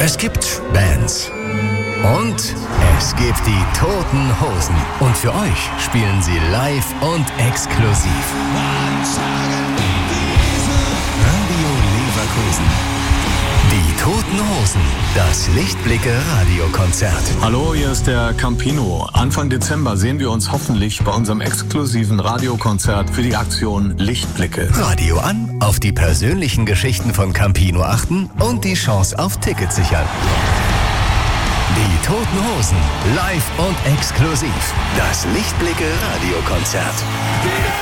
Es gibt Bands. Und es gibt die Toten Hosen. Und für euch spielen sie live und exklusiv. Radio Leverkusen. Die Toten Hosen. Das Lichtblicke-Radiokonzert. Hallo, hier ist der Campino. Anfang Dezember sehen wir uns hoffentlich bei unserem exklusiven Radiokonzert für die Aktion Lichtblicke. Radio an, auf die persönlichen Geschichten von Campino achten und die Chance auf Tickets sichern. Die Toten Hosen, live und exklusiv. Das Lichtblicke-Radiokonzert.